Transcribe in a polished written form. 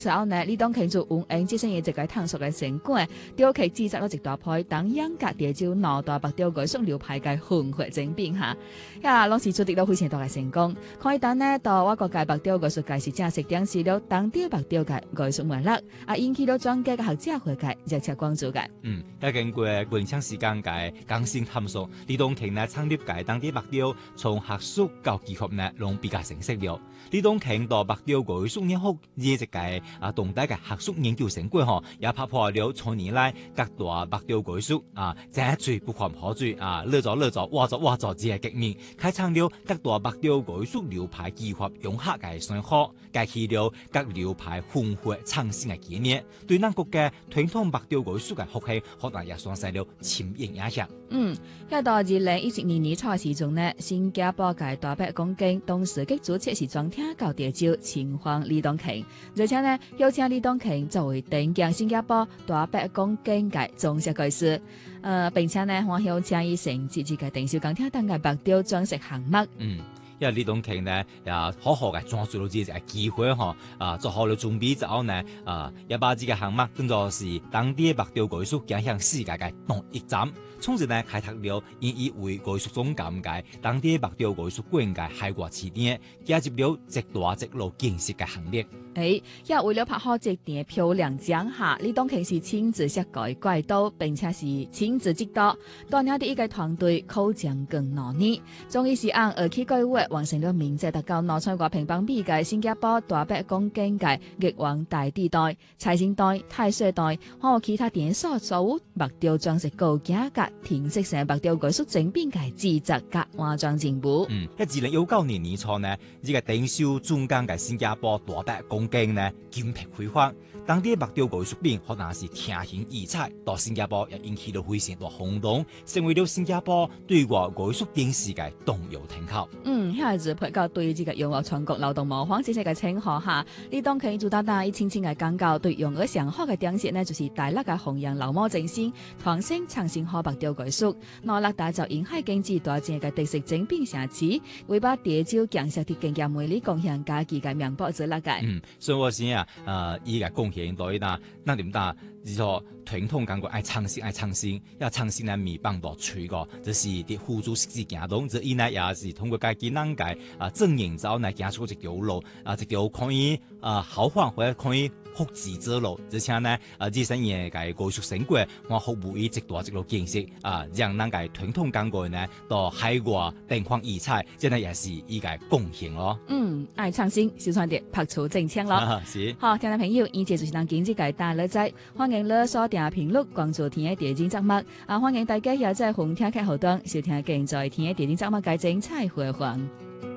之後呢，李東慶就運用這些嘢就解探索嘅成果，雕刻製作咗一大批當養格地州腦大白雕藝術流派嘅混合精品嚇，攏是取得到非常大嘅成功。可以等呢，到我國界白雕藝術界是正式展示了當地白雕嘅藝術脈絡，引起到專家嘅學者會界熱切關注嘅。 經過文昌時間嘅更新探索，李東慶呢創立嘅當地白雕，從學術到技術呢，攏比較成熟了。李東慶到白雕藝術研學業一個動態嘅學術研究成果也拍破了從年來各大白雕藝術這最不可可追樂做挖做這個革命，開創了各大白雕藝術流派技術融合嘅雙學，開啟了各流派混合創新嘅概念，對咱國嘅傳統白雕藝術嘅學習可能也產生了深遠影響。 到2017年初時中呢，新加坡嘅大白講經董事局主席是專聽教地州情況李東慶，而且呢邀請李東慶作為頂級新加坡大白講經嘅總設計師，並且呢我邀請伊承接住嘅定少講聽等嘅白雕裝飾項目。 因為李東慶呢也好好嘅抓住到呢個機會做好了準備之後呢，也把呢個項目當作是當地白雕藝術走向世界嘅第一站，從而呢開拓了以為藝術總監嘅當地白雕藝術館嘅海外起點，加入了一大一路建設嘅行列。 也為了拍好這點漂亮獎下，李東慶是親自設計軌道，並且是親自指導，帶領的一個團隊口將更努力，終於是按2K計劃完成了明謝達到攞出過乒乓比嘅新加坡大白講經嘅玉皇大帝袋、財神袋、太歲袋，和其他電所做白雕裝飾高價格填色成白雕藝術精品嘅製作及化妝進步。 喺2019年年初呢，呢個頂少中間嘅新加坡大白講經呢金碧輝煌，當地白雕藝術品可能是聽形異彩，到新加坡也引起了非常大轟動，成為了新加坡對外藝術電視嘅重要參考。 下日配合對這個擁有全國勞動模範這些嘅稱號下，李東慶做大大一千千嘅廣告，對擁有上好嘅點線呢，就是大力嘅弘揚老母精神，創新創新好白雕藝術，努力打造沿海經濟大正嘅特色精品城市，為把地州建設的更加美麗貢獻家己嘅名簿之力嘅。 所以我先依個貢獻到那點大，就說傳統感覺愛創新，要創新呢未幫到吹個，就是啲輔助實際行動，這依呢也是通過家己人嘅證明之後呢，行出一條路，一條可以豪放或者可以複製之路，而且呢自身嘅藝術成果，我服務於一大一路建設讓咱嘅傳統感覺呢到海外燈光異彩，這呢也是依個貢獻咯。 愛創新，小創啲拍出正槍咯。 是， 好，聽眾朋友，以前就是當經濟界大女仔，歡迎你鎖定頻率關注天嘅電節目，歡迎大家也在紅聽客戶端收聽現在天嘅電節目嘅精彩回放。